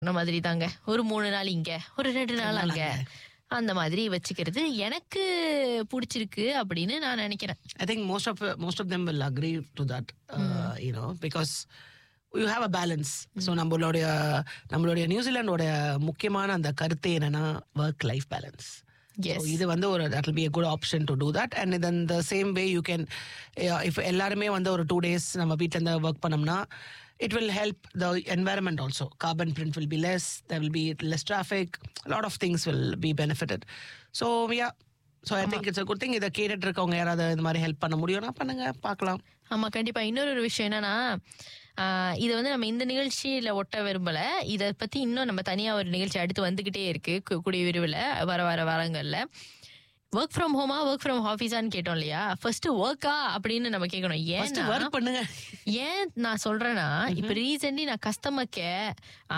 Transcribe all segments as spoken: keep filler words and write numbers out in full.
அந்த மாதிரி தாங்க. ஒரு மூணு நாள் இங்க, ஒரு ரெண்டு நாள் அங்க, அந்த மாதிரி வச்சுக்கிறது எனக்கு பிடிச்சிருக்கு அப்படின்னு நான் நினைக்கிறேன். I think most of most of them will agree to that, uh, mm. you know, because you have a balance. Mm. So நம்மளுடைய நம்மளுடைய நியூசிலாண்டோட முக்கியமான அந்த கருத்து என்னன்னா work life balance. Yes. So இது வந்து ஒரு that will be a good option to do that, and then the same way you can uh, if எல்லாருமே வந்து ஒரு two days நம்ம வீட்ல இருந்து ஒர்க் பண்ணோம்னா it will help the environment also. Carbon print will be less, there will be less traffic, a lot of things will be benefited. So yeah, so I think it's a good thing. இதை கேட்டுட்டு இருக்கவங்க யாராவது இந்த மாதிரி help பண்ண முடியும்னா பண்ணுங்க, பார்க்கலாம். ஆமா, கண்டிப்பா. இன்னொரு ஒரு விஷயம் என்னன்னா, இதை வந்து நம்ம இந்த நிகழ்ச்சியில ஒட்ட விரும்பல, இதை பத்தி இன்னும் நம்ம தனியா ஒரு நிகழ்ச்சி அடுத்து வந்துகிட்டே இருக்கு கூடிய விரைவில் வர வர வாரங்கள்ல. ஒர்க் ஃப்ரம் ஹோமா ஒர்க் ஃப்ரம் ஆஃபீஸான்னு கேட்டோம் இல்லையா? ஃபர்ஸ்ட் ஒர்க்கா அப்படின்னு நம்ம கேட்கணும். ஏன் ஒர்க் பண்ணுங்க. ஏன் நான் சொல்றேன்னா, இப்ப ரீசென்ட்லி நான் customer care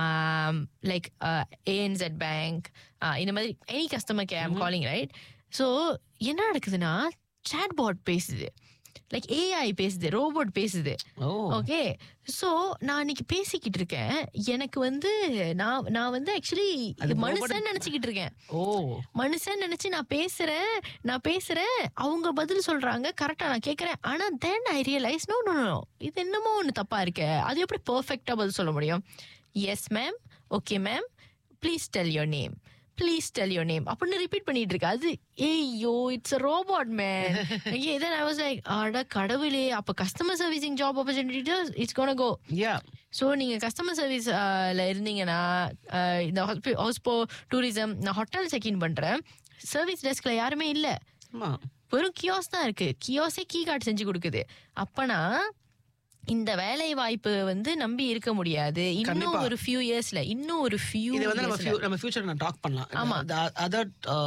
like ANZ bank இந்த மாதிரி any customer care I'm calling, right? So என்ன நடக்குதுன்னா, சாட் பாட் பேசுது, லைக் ஏஐ பேசுது, ரோபோட் பேசுது. ஓகே, சோ நான் அன்னைக்கு பேசிக்கிட்டு இருக்கேன், எனக்கு வந்து நான் நான் வந்து ஆக்சுவலி மனுஷன் நினைச்சுக்கிட்டு இருக்கேன். ஓ, மனுஷன் நினைச்சு நான் பேசுறேன் நான் பேசுறேன் அவங்க பதில் சொல்றாங்க, கரெக்டா நான் கேட்கறேன். ஆனா தென் ஐ ரியலைஸ் நோ நோ நோ இது என்னமோ ஒண்ணு தப்பா இருக்கு. அது எப்படி பெர்ஃபெக்ட்டா பதில் சொல்ல முடியும்? Yes ma'am, okay ma'am, please tell your name, please tell your name அப்படின்னு ரிப்பீட் பண்ணிட்டு இருக்கு. அது ஏய்யோ it's a robot man. then I was like, அட கடவுளே, அப்ப customer servicing job opportunity it's gonna go. So நீங்க கஸ்டமர் சர்வீஸ்ல இருந்தீங்கன்னா, இந்த ஹாஸ்போ டூரிசம், நான் ஹோட்டல் செக் இன் பண்றேன், சர்வீஸ் டெஸ்க்ல யாருமே இல்ல, வெறும் கியோஸ் தான் இருக்கு. கியோஸே கீ கார்டு செஞ்சு கொடுக்குது. அப்பனா இந்த வேலை வாய்ப்பு வந்து நம்பி இருக்க முடியாது. இன்னும் ஒரு ஃபியூ இயர்ஸ்ல இன்னும் ஒரு ஃபியூ இது வந்து நம்ம நம்ம ஃபியூச்சர்ல நான் டாக் பண்ணலாம். ஆமா, other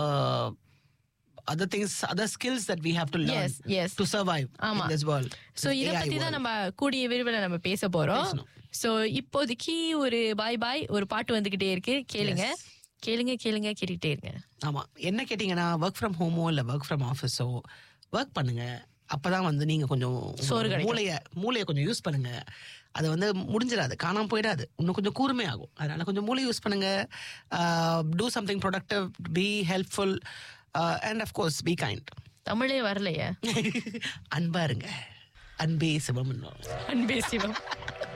other things, other skills that we have to learn yes, yes. to survive in this world. So இத பத்தி தான் நம்ம கூடிய விரைவில் நம்ம பேச போறோம். சோ இப்போதைக்கு ஒரு பாய் பாய், ஒரு பாட்டு வந்துகிட்டே இருக்கு, கேளுங்க கேளுங்க கேளுங்க கேட்டுட்டே இருங்க. ஆமா, என்ன கேட்டீங்கன்னா, ஒர்க் ஃப்ரம் ஹோமோ இல்ல ஒர்க் ஃப்ரம் ஆஃபீஸோ ஒர்க் பண்ணுங்க. அப்பதான் வந்து நீங்க கொஞ்சம் மூளைய மூளைய கொஞ்சம் யூஸ் பண்ணுங்க. அது வந்து முடிஞ்சிடாது, காணாம போயிடாது, இன்னும் கொஞ்சம் கூர்மை ஆகும். அதனால கொஞ்சம் மூளை யூஸ் பண்ணுங்க. Do something productive, be helpful, and half course be kind. தமிழே வரலையா? அன்பா இருங்க. அன்பே சிவம். அன்பே சிவம்.